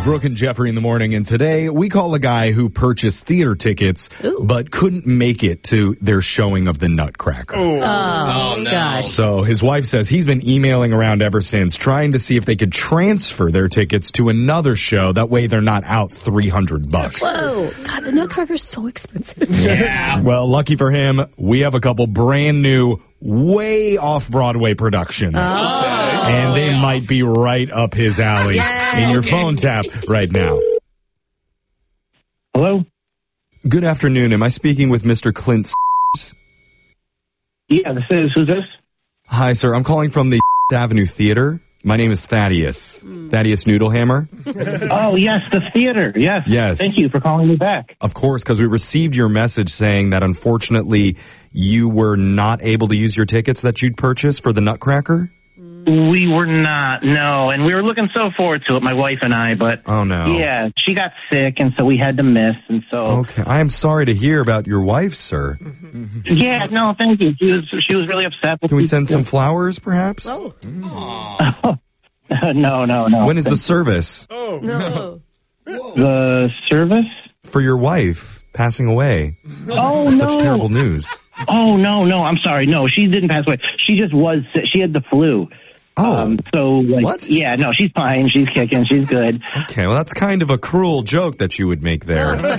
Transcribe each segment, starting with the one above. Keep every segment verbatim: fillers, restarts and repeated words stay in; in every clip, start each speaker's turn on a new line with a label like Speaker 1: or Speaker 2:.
Speaker 1: Brooke and Jeffrey in the morning, and today we call a guy who purchased theater tickets
Speaker 2: Ooh.
Speaker 1: but couldn't make it to their showing of the Nutcracker.
Speaker 2: Oh,
Speaker 3: Oh, no.
Speaker 2: gosh.
Speaker 1: So his wife says he's been emailing around ever since, trying to see if they could transfer their tickets to another show. That way they're not out three hundred bucks.
Speaker 2: Whoa. God, the Nutcracker's so expensive.
Speaker 3: Yeah.
Speaker 1: Well, lucky for him, we have a couple brand new, way off-Broadway productions. And they might be right up his alley
Speaker 2: Yay.
Speaker 1: in your
Speaker 3: Okay.
Speaker 1: phone tap right now.
Speaker 4: Hello?
Speaker 1: Good afternoon. Am I speaking with Mister Clint?
Speaker 4: Yeah, this is, who's this?
Speaker 1: Hi, sir. I'm calling from the Avenue Theater. My name is Thaddeus. Thaddeus Noodlehammer.
Speaker 4: Oh, yes, the theater. Yes.
Speaker 1: Yes.
Speaker 4: Thank you for calling me back.
Speaker 1: Of course, because we received your message saying that unfortunately you were not able to use your tickets that you'd purchased for the Nutcracker.
Speaker 4: We were not, no, and we were looking so forward to it, my wife and I, but
Speaker 1: Oh, no.
Speaker 4: yeah, she got sick, and so we had to miss, and so
Speaker 1: Okay. I am sorry to hear about your wife, sir.
Speaker 4: yeah, no, thank you. She was she was really upset.
Speaker 1: Can we send some flowers, perhaps?
Speaker 2: Oh,
Speaker 4: no, no, no.
Speaker 1: When is the service
Speaker 2: no.
Speaker 4: the service?
Speaker 1: for your wife passing away?
Speaker 4: Oh
Speaker 1: That's
Speaker 4: no!
Speaker 1: such terrible news.
Speaker 4: Oh no, no, I'm sorry. No, she didn't pass away. She just was. sick. She had the flu.
Speaker 1: Oh,
Speaker 4: Um, so like,
Speaker 1: What?
Speaker 4: yeah, no, she's fine. She's kicking. She's good.
Speaker 1: okay. Well, that's kind of a cruel joke that you would make there.
Speaker 4: No,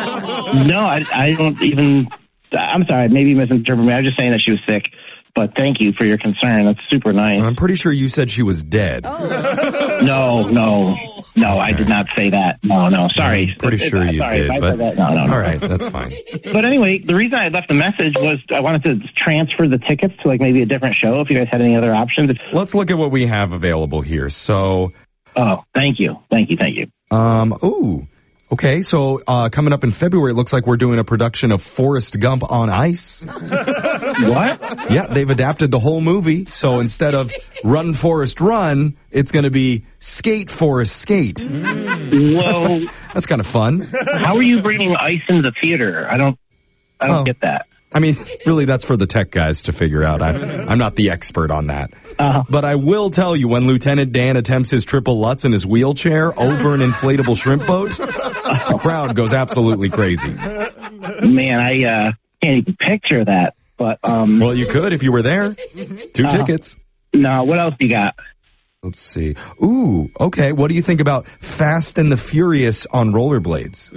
Speaker 4: I, I don't even. I'm sorry. Maybe you misinterpreted me. I was just saying that she was sick. But thank you for your concern. That's super nice.
Speaker 1: I'm pretty sure you said she was dead.
Speaker 4: No, no, no. I did not say that. No, no. Sorry.
Speaker 1: I'm pretty sure you
Speaker 4: sorry,
Speaker 1: did,
Speaker 4: if I
Speaker 1: but
Speaker 4: said that. No, no, no.
Speaker 1: all right, that's fine.
Speaker 4: But anyway, the reason I left the message was I wanted to transfer the tickets to like maybe a different show. If you guys had any other options.
Speaker 1: Let's look at what we have available here. So,
Speaker 4: Oh, thank you, thank you, thank you.
Speaker 1: um, ooh, okay. So, uh, coming up in February, it looks like we're doing a production of Forrest Gump on Ice.
Speaker 4: What?
Speaker 1: Yeah, they've adapted the whole movie. So instead of Run Forrest Run, it's going to be Skate Forrest Skate.
Speaker 4: Whoa!
Speaker 1: That's kind of fun.
Speaker 4: How are you bringing ice into the theater? I don't. I don't
Speaker 1: Oh.
Speaker 4: get that.
Speaker 1: I mean, really, that's for the tech guys to figure out. I, I'm not the expert on that.
Speaker 4: Uh,
Speaker 1: But I will tell you, when Lieutenant Dan attempts his triple Lutz in his wheelchair over an inflatable shrimp boat, the crowd goes absolutely crazy.
Speaker 4: man, I uh, can't even picture that. But um,
Speaker 1: Well, you could if you were there. Two
Speaker 4: Uh,
Speaker 1: tickets.
Speaker 4: no. What else you got?
Speaker 1: Let's see. Ooh, okay. What do you think about Fast and the Furious on rollerblades?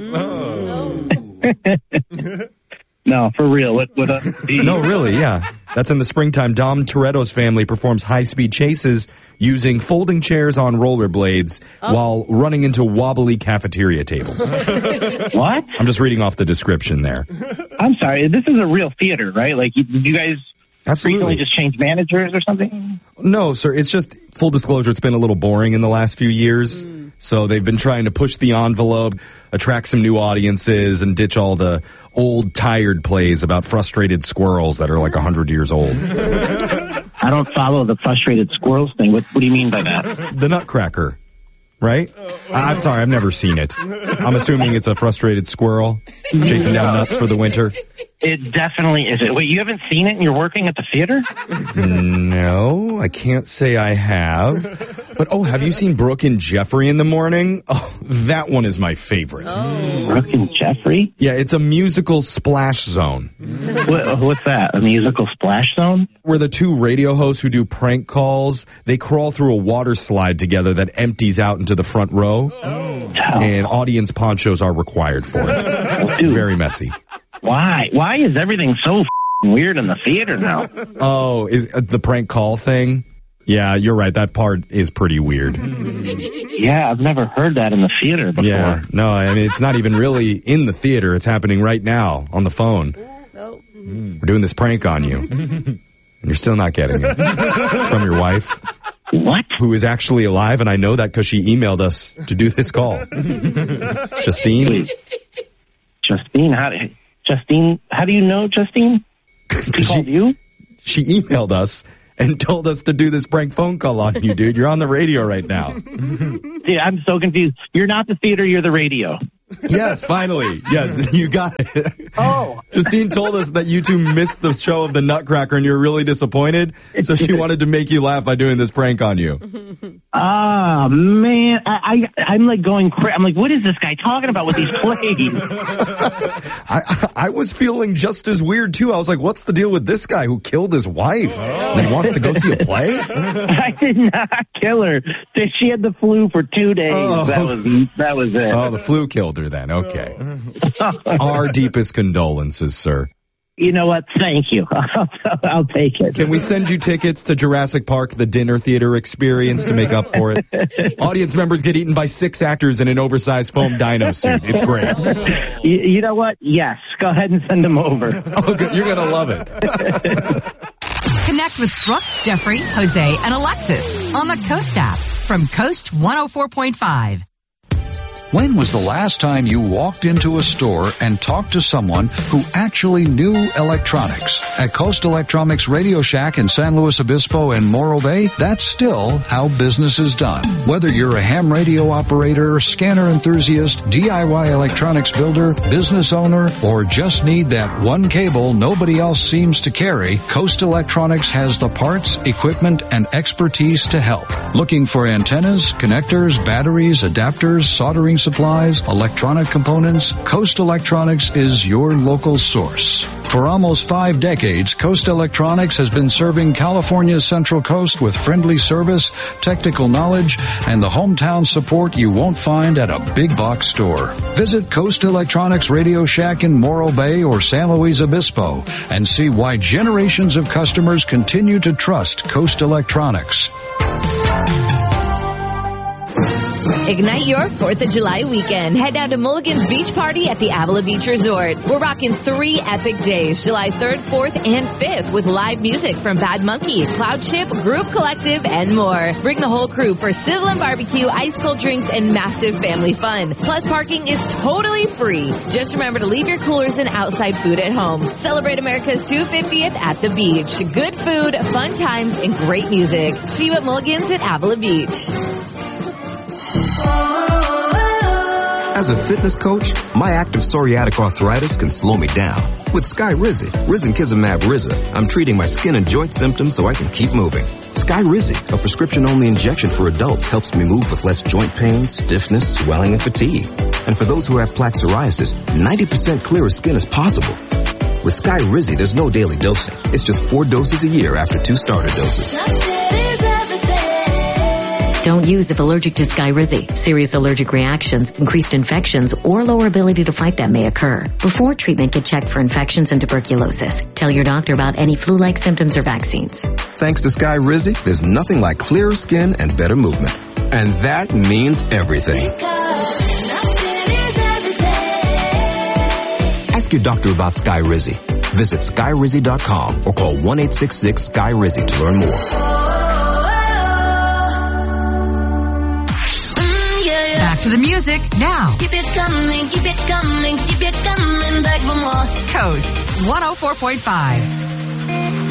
Speaker 4: No, for real. What? What? Uh,
Speaker 1: No, really, yeah. That's in the springtime. Dom Toretto's family performs high-speed chases using folding chairs on rollerblades while running into wobbly cafeteria tables.
Speaker 4: What?
Speaker 1: I'm just reading off the description there.
Speaker 4: I'm sorry. This is a real theater, right? Like, you, you guys recently
Speaker 1: Absolutely.
Speaker 4: just changed managers or something?
Speaker 1: No, sir. It's just, full disclosure, it's been a little boring in the last few years. So they've been trying to push the envelope, attract some new audiences, and ditch all the old, tired plays about frustrated squirrels that are like one hundred years old.
Speaker 4: I don't follow the frustrated squirrels thing. What, what do you mean by that?
Speaker 1: The Nutcracker, right? I- I'm sorry, I've never seen it. I'm assuming it's a frustrated squirrel chasing down nuts for the winter.
Speaker 4: It definitely is. It. Wait, you haven't seen it and you're working at the theater?
Speaker 1: No, I can't say I have. But, oh, have you seen Brooke and Jeffrey in the morning? Oh, that one is my favorite.
Speaker 4: Brooke and Jeffrey?
Speaker 1: Yeah, it's a musical splash zone
Speaker 4: What, what's that? A musical splash zone?
Speaker 1: where the two radio hosts who do prank calls, they crawl through a water slide together that empties out into the front row, and audience ponchos are required for it.
Speaker 4: Dude,
Speaker 1: Very messy.
Speaker 4: why? Why is everything so f***ing weird in the theater now?
Speaker 1: Oh, is uh, the prank call thing? Yeah, you're right. That part is pretty weird.
Speaker 4: Yeah, I've never heard that in the theater before.
Speaker 1: Yeah, no, I mean, it's not even really in the theater. It's happening right now on the phone.
Speaker 2: Oh.
Speaker 1: We're doing this prank on you. And you're still not getting it. It's from your wife,
Speaker 4: What?
Speaker 1: who is actually alive, and I know that because she emailed us to do this call. Justine?
Speaker 4: Wait. Justine, how do, Justine, how do you know Justine? She called
Speaker 1: she,
Speaker 4: you?
Speaker 1: she emailed us and told us to do this prank phone call on you, dude. You're on the radio right now.
Speaker 4: Dude, I'm so confused. You're not the theater, you're the radio.
Speaker 1: Yes, finally. Yes, you got it.
Speaker 4: Oh.
Speaker 1: Justine told us that you two missed the show of the Nutcracker and you were really disappointed, so she wanted to make you laugh by doing this prank on you.
Speaker 4: Oh, man. I, I, I'm like going crazy. I'm like, what is this guy talking about with these plays?
Speaker 1: I, I was feeling just as weird, too. I was like, what's the deal with this guy who killed his wife oh. and wants to go see a play?
Speaker 4: I did not kill her. She had the flu for two days. Oh. That was that was it.
Speaker 1: Oh, the flu killed her then. Okay. Our deepest condolences, sir.
Speaker 4: You know what? Thank you. I'll, I'll take it.
Speaker 1: Can we send you tickets to Jurassic Park, the dinner theater experience, to make up for it? Audience members get eaten by six actors in an oversized foam dino suit. It's great.
Speaker 4: You, you know what? Yes. Go ahead and send them over.
Speaker 1: Oh, good. You're going to love it.
Speaker 3: Connect with Brooke, Jeffrey, Jose, and Alexis on the Coast app from Coast one oh four point five.
Speaker 5: When was the last time you walked into a store and talked to someone who actually knew electronics? At Coast Electronics Radio Shack in San Luis Obispo and Morro Bay, that's still how business is done. Whether you're a ham radio operator, scanner enthusiast, D I Y electronics builder, business owner, or just need that one cable nobody else seems to carry, Coast Electronics has the parts, equipment, and expertise to help. Looking for antennas, connectors, batteries, adapters, soldering supplies, electronic components? Coast Electronics is your local source. For almost five decades, Coast Electronics has been serving California's Central Coast with friendly service, technical knowledge, and the hometown support you won't find at a big box store. Visit Coast Electronics Radio Shack in Morro Bay or San Luis Obispo and see why generations of customers continue to trust Coast Electronics.
Speaker 6: Ignite your fourth of July weekend. Head down to Mulligan's Beach Party at the Avila Beach Resort. We're rocking three epic days, July third, fourth, and fifth, with live music from Bad Monkey, Cloud Ship, Group Collective, and more. Bring the whole crew for sizzling barbecue, ice cold drinks, and massive family fun. Plus, parking is totally free. Just remember to leave your coolers and outside food at home. Celebrate America's two hundred fiftieth at the beach. Good food, fun times, and great music. See you at Mulligan's at Avila Beach.
Speaker 7: As a fitness coach, my active psoriatic arthritis can slow me down. With Skyrizi, Risankizumab Riza, I'm treating my skin and joint symptoms so I can keep moving. Skyrizi, a prescription-only injection for adults, helps me move with less joint pain, stiffness, swelling, and fatigue. And for those who have plaque psoriasis, ninety percent clearer skin is possible. With Skyrizi, there's no daily dosing. It's just four doses a year after two starter doses.
Speaker 2: Don't use if allergic to Skyrizi. Serious allergic reactions, increased infections, or lower ability to fight them may occur. Before treatment, get checked for infections and tuberculosis. Tell your doctor about any flu-like symptoms or vaccines.
Speaker 7: Thanks to Skyrizi, there's nothing like clearer skin and better movement. And that means everything. Ask your doctor about Skyrizi. Visit Skyrizi dot com or call one eight six six Skyrizi to learn more.
Speaker 3: Back to the music now.
Speaker 8: Keep it coming, keep it coming, keep it coming back for more.
Speaker 3: Coast one oh four point five.